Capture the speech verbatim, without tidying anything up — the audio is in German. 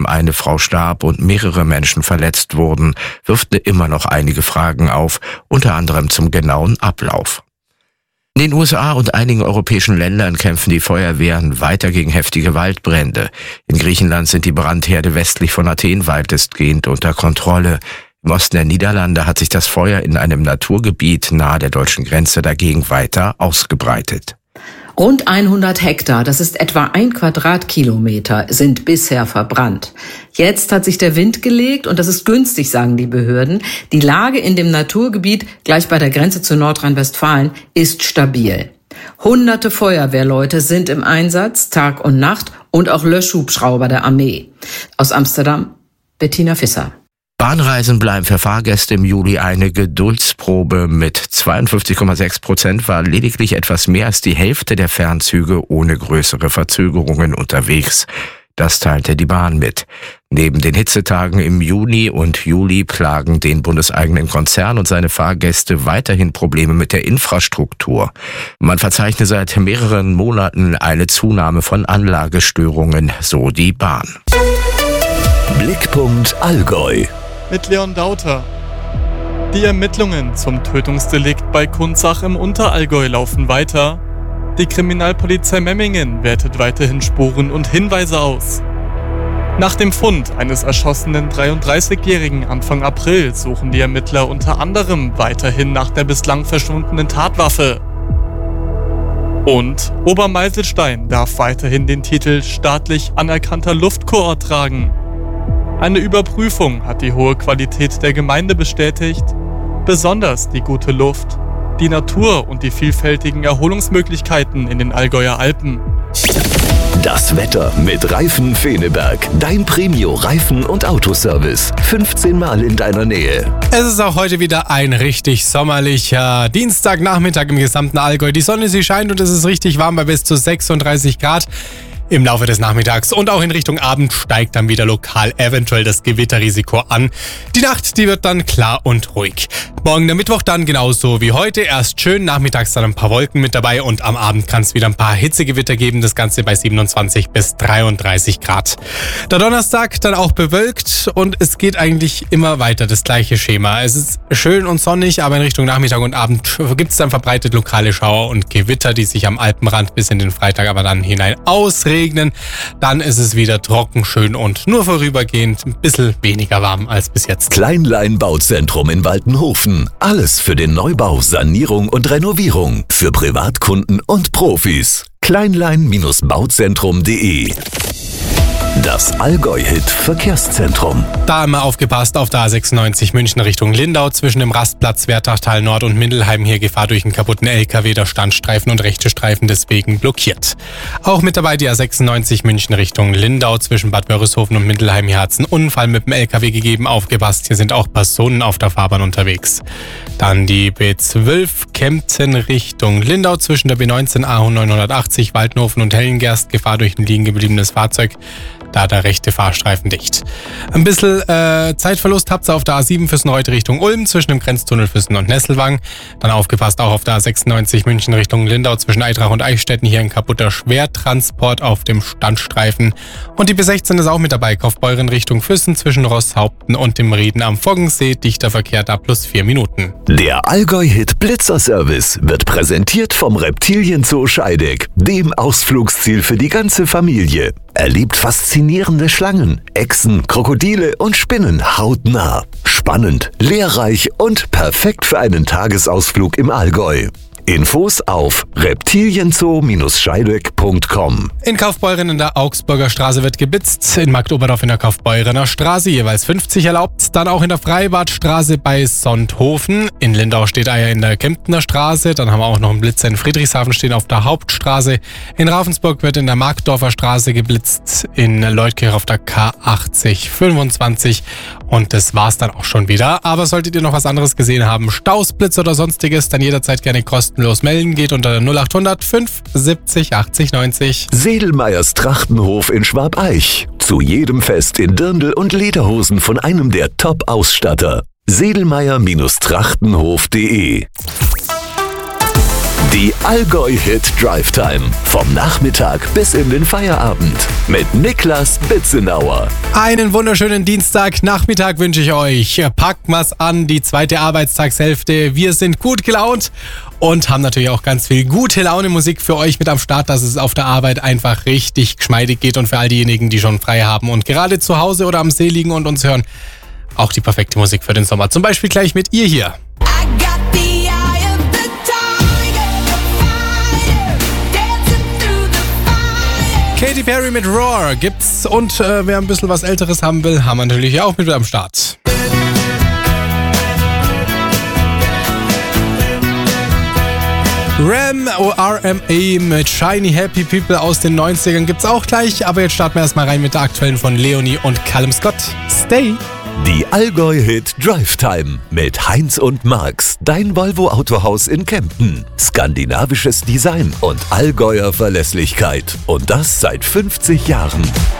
eine Frau starb und mehrere Menschen verletzt wurden, wirft immer noch einige Fragen auf, unter anderem zum genauen Ablauf. In den U S A und einigen europäischen Ländern kämpfen die Feuerwehren weiter gegen heftige Waldbrände. In Griechenland sind die Brandherde westlich von Athen weitestgehend unter Kontrolle. Im Osten der Niederlande hat sich das Feuer in einem Naturgebiet nahe der deutschen Grenze dagegen weiter ausgebreitet. Rund hundert Hektar, das ist etwa ein Quadratkilometer, sind bisher verbrannt. Jetzt hat sich der Wind gelegt und das ist günstig, sagen die Behörden. Die Lage in dem Naturgebiet, gleich bei der Grenze zu Nordrhein-Westfalen, ist stabil. Hunderte Feuerwehrleute sind im Einsatz, Tag und Nacht, und auch Löschhubschrauber der Armee. Aus Amsterdam, Bettina Visser. Bahnreisen bleiben für Fahrgäste im Juli eine Geduldsprobe. Mit zweiundfünfzig Komma sechs Prozent war lediglich etwas mehr als die Hälfte der Fernzüge ohne größere Verzögerungen unterwegs. Das teilte die Bahn mit. Neben den Hitzetagen im Juni und Juli plagen den bundeseigenen Konzern und seine Fahrgäste weiterhin Probleme mit der Infrastruktur. Man verzeichne seit mehreren Monaten eine Zunahme von Anlagestörungen, so die Bahn. Blickpunkt Allgäu. Mit Leon Dauter. Die Ermittlungen zum Tötungsdelikt bei Kunzach im Unterallgäu laufen weiter. Die Kriminalpolizei Memmingen wertet weiterhin Spuren und Hinweise aus. Nach dem Fund eines erschossenen dreiunddreißigjährigen Anfang April suchen die Ermittler unter anderem weiterhin nach der bislang verschwundenen Tatwaffe. Und Obermeiselstein darf weiterhin den Titel staatlich anerkannter Luftkurort tragen. Eine Überprüfung hat die hohe Qualität der Gemeinde bestätigt, besonders die gute Luft, die Natur und die vielfältigen Erholungsmöglichkeiten in den Allgäuer Alpen. Das Wetter mit Reifen Feneberg, dein Premio-Reifen- und Autoservice. fünfzehn Mal in deiner Nähe. Es ist auch heute wieder ein richtig sommerlicher Dienstagnachmittag im gesamten Allgäu. Die Sonne, sie scheint und es ist richtig warm bei bis zu sechsunddreißig Grad. Im Laufe des Nachmittags und auch in Richtung Abend steigt dann wieder lokal eventuell das Gewitterrisiko an. Die Nacht, die wird dann klar und ruhig. Morgen der Mittwoch dann genauso wie heute. Erst schön, nachmittags dann ein paar Wolken mit dabei und am Abend kann es wieder ein paar Hitzegewitter geben. Das Ganze bei siebenundzwanzig bis dreiunddreißig Grad. Der Donnerstag dann auch bewölkt und es geht eigentlich immer weiter, das gleiche Schema. Es ist schön und sonnig, aber in Richtung Nachmittag und Abend gibt es dann verbreitet lokale Schauer und Gewitter, die sich am Alpenrand bis in den Freitag aber dann hinein ausregnen. Dann ist es wieder trocken, schön und nur vorübergehend ein bisschen weniger warm als bis jetzt. Kleinlein Bauzentrum in Waltenhofen. Alles für den Neubau, Sanierung und Renovierung. Für Privatkunden und Profis. kleinlein Bauzentrum punkt de. Das Allgäu-Hit-Verkehrszentrum. Da immer aufgepasst auf der A sechsundneunzig München Richtung Lindau zwischen dem Rastplatz Wertachtal Nord und Mindelheim. Hier Gefahr durch einen kaputten L K W, der Standstreifen und rechte Streifen deswegen blockiert. Auch mit dabei die A sechsundneunzig München Richtung Lindau zwischen Bad Wörishofen und Mindelheim. Hier hat es einen Unfall mit dem L K W gegeben. Aufgepasst, hier sind auch Personen auf der Fahrbahn unterwegs. Dann die B zwölf Kempten Richtung Lindau zwischen der B neunzehn A neunhundertachtzig Waldenhofen und Hellengerst. Gefahr durch ein liegen gebliebenes Fahrzeug. Da der rechte Fahrstreifen dicht. Ein bisschen äh, Zeitverlust habt ihr auf der A sieben Füssen-Reuth Richtung Ulm zwischen dem Grenztunnel Füssen und Nesselwang. Dann aufgepasst auch auf der A sechsundneunzig München Richtung Lindau zwischen Eitrach und Eichstätten. Hier ein kaputter Schwertransport auf dem Standstreifen. Und die B sechzehn ist auch mit dabei. Kaufbeuren Richtung Füssen zwischen Rosshaupten und dem Rieden am Foggensee. Dichter Verkehr da plus vier Minuten. Der Allgäu-Hit Blitzer-Service wird präsentiert vom Reptilienzoo Scheideck, dem Ausflugsziel für die ganze Familie. Erlebt faszinierende Schlangen, Echsen, Krokodile und Spinnen hautnah. Spannend, lehrreich und perfekt für einen Tagesausflug im Allgäu. Infos auf reptilienzoo Scheideck punkt com. In Kaufbeuren in der Augsburger Straße wird geblitzt, in Marktoberdorf in der Kaufbeurener Straße jeweils fünfzig erlaubt, dann auch in der Freibadstraße bei Sonthofen, in Lindau steht Eier in der Kemptener Straße, dann haben wir auch noch einen Blitzer in Friedrichshafen stehen auf der Hauptstraße, in Ravensburg wird in der Markdorfer Straße geblitzt, in Leutkirch auf der K achtzig fünfundzwanzig und das war's dann auch schon wieder, aber solltet ihr noch was anderes gesehen haben, Staus, Blitz oder sonstiges, dann jederzeit gerne kostenlos Los melden, geht unter null achthundert fünf siebzig achtzig neunzig. Sedelmeyers Trachtenhof in Schwabeich. Zu jedem Fest in Dirndl und Lederhosen von einem der Top-Ausstatter. sedelmeyer Trachtenhof punkt de Die Allgäu-Hit Drive Time. Vom Nachmittag bis in den Feierabend. Mit Niklas Bitzenauer. Einen wunderschönen Dienstagnachmittag wünsche ich euch. Packt mal's an, die zweite Arbeitstagshälfte. Wir sind gut gelaunt und haben natürlich auch ganz viel gute Laune Musik für euch mit am Start, dass es auf der Arbeit einfach richtig geschmeidig geht und für all diejenigen, die schon frei haben und gerade zu Hause oder am See liegen und uns hören, auch die perfekte Musik für den Sommer. Zum Beispiel gleich mit ihr hier. Katy Perry mit Roar gibt's und äh, wer ein bisschen was Älteres haben will, haben wir natürlich auch mit am Start. Ram O R M A mit Shiny Happy People aus den neunzigern gibt's auch gleich, aber jetzt starten wir erstmal rein mit der aktuellen von Leonie und Callum Scott. Stay! Die Allgäu-Hit Drive Time mit Heinz und Marx, dein Volvo Autohaus in Kempten. Skandinavisches Design und Allgäuer Verlässlichkeit. Und das seit fünfzig Jahren.